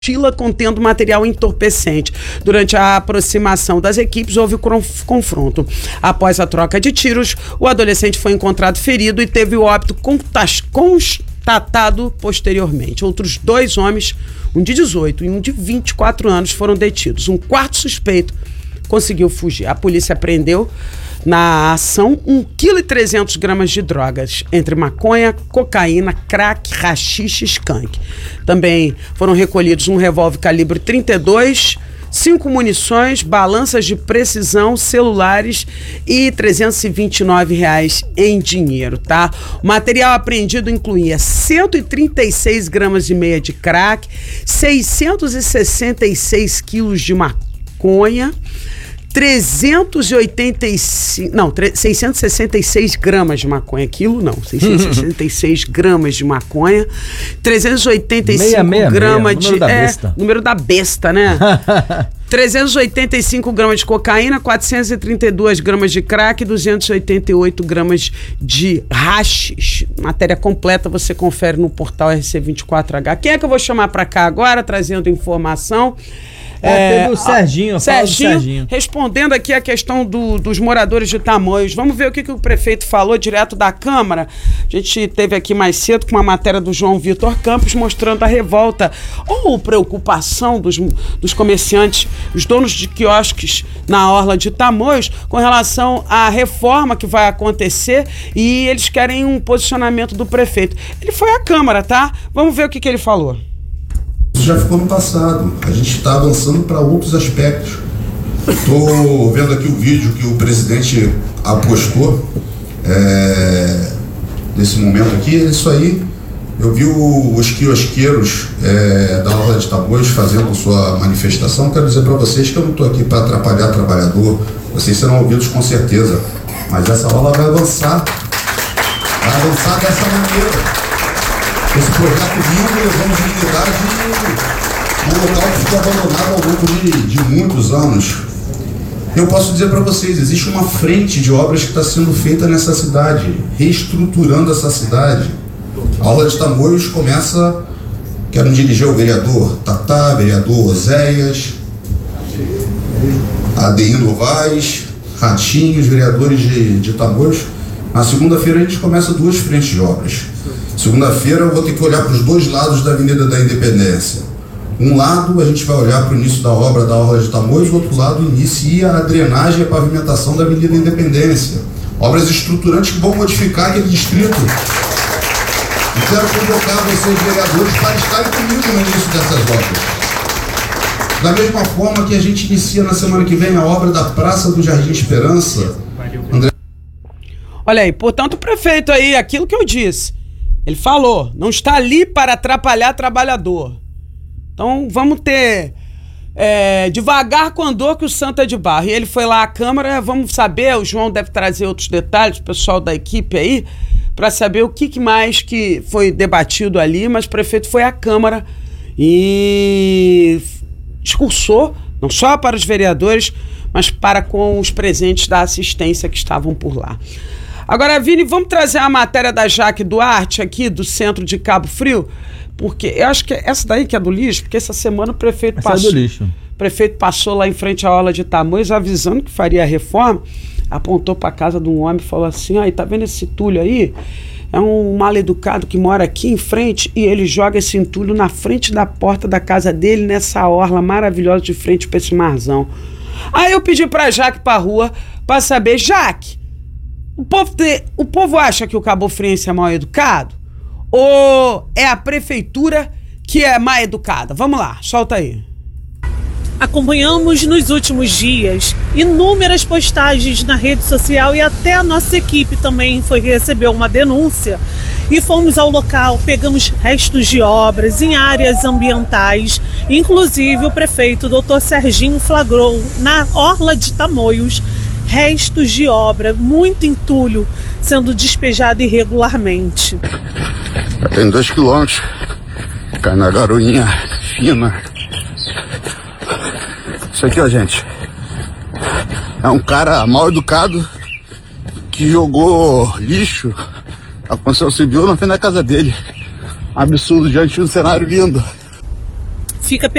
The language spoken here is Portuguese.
mochila contendo material entorpecente. Durante a aproximação das equipes, houve confronto. Após a troca de tiros, o adolescente foi encontrado ferido e teve o óbito constatado posteriormente. Outros 2 homens, um de 18 e um de 24 anos, foram detidos. Um quarto suspeito conseguiu fugir. A polícia apreendeu na ação 1,3 kg de drogas, entre maconha, cocaína, crack, haxixe e skunk. Também foram recolhidos um revólver calibre 32, 5 munições, balanças de precisão, celulares e R$ 329 em dinheiro, tá? O material apreendido incluía 136 gramas e meia de crack, 666 quilos de maconha, 666 gramas de maconha, quilo não, 666 gramas de maconha, 385 gramas de... número da besta, né? 385 gramas de cocaína, 432 gramas de crack e 288 gramas de haxixe. Matéria completa você confere no portal RC24H. Quem é que eu vou chamar para cá agora, trazendo informação? Teve o Serginho, Serginho respondendo aqui a questão dos moradores de Tamoios. Vamos ver o que o prefeito falou direto da Câmara. A gente teve aqui mais cedo com uma matéria do João Vitor Campos mostrando a revolta ou preocupação dos comerciantes, os donos de quiosques na orla de Tamoios com relação à reforma que vai acontecer e eles querem um posicionamento do prefeito. Ele foi à Câmara, tá? Vamos ver o que ele falou. Isso já ficou no passado, a gente está avançando para outros aspectos. Estou vendo aqui o vídeo que o presidente apostou nesse momento aqui, é isso aí. Eu vi os quiosqueiros da Orla de Tamoios fazendo sua manifestação. Quero dizer para vocês que eu não estou aqui para atrapalhar trabalhador, vocês serão ouvidos com certeza, mas essa orla vai avançar dessa maneira. Esse projeto lindo, nós vamos liquidar de um local que ficou abandonado ao longo de muitos anos. Eu posso dizer para vocês, existe uma frente de obras que está sendo feita nessa cidade, reestruturando essa cidade. A Orla de Tamoios começa, quero dirigir ao vereador Tatá, vereador Oséias, ADI Novaes, Ratinho, os vereadores de Tamoios. Na segunda-feira a gente começa 2 frentes de obras. Segunda-feira eu vou ter que olhar para os 2 lados da Avenida da Independência. Um lado a gente vai olhar para o início da obra da Orla de Tamoios, o outro lado inicia a drenagem e a pavimentação da Avenida Independência. Obras estruturantes que vão modificar aquele distrito. E quero convocar vocês, vereadores, para estarem comigo no início dessas obras. Da mesma forma que a gente inicia na semana que vem a obra da Praça do Jardim Esperança. Olha aí, portanto, o prefeito aí, aquilo que eu disse, ele falou, não está ali para atrapalhar trabalhador. Então vamos ter devagar com a dor que o santo é de barro. E ele foi lá à Câmara, vamos saber, o João deve trazer outros detalhes, o pessoal da equipe aí, para saber o que mais que foi debatido ali, mas o prefeito foi à Câmara e discursou, não só para os vereadores, mas para com os presentes da assistência que estavam por lá. Agora, Vini, vamos trazer a matéria da Jaque Duarte aqui, do centro de Cabo Frio, porque eu acho que essa daí que é do lixo, porque essa semana o prefeito passou lá em frente à Orla de Tamoios avisando que faria a reforma, apontou para a casa de um homem e falou assim, aí, tá vendo esse entulho aí? É um mal-educado que mora aqui em frente e ele joga esse entulho na frente da porta da casa dele, nessa orla maravilhosa de frente para esse marzão. Aí eu pedi pra Jaque ir pra rua para saber, Jaque, o povo acha que o cabofriense é mal educado? Ou é a prefeitura que é mal educada? Vamos lá, solta aí. Acompanhamos nos últimos dias inúmeras postagens na rede social e até a nossa equipe também recebeu uma denúncia e fomos ao local, pegamos restos de obras em áreas ambientais, inclusive o prefeito Dr. Serginho flagrou na Orla de Tamoios restos de obra, muito entulho sendo despejado irregularmente. Tem 2 quilômetros, cai na garoinha fina. Isso aqui, ó, gente, é um cara mal educado que jogou lixo, a construção civil na frente da casa dele. Absurdo, diante de um cenário lindo. fica